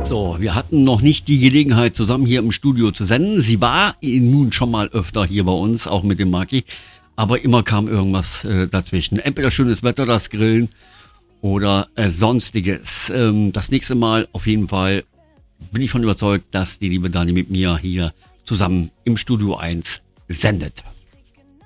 So, wir hatten noch nicht die Gelegenheit, zusammen hier im Studio zu senden. Sie war nun schon mal öfter hier bei uns, auch mit dem Maki. Aber immer kam irgendwas dazwischen. Entweder schönes Wetter, das Grillen oder sonstiges. Das nächste Mal auf jeden Fall bin ich von überzeugt, dass die liebe Dani mit mir hier zusammen im Studio 1 sendet.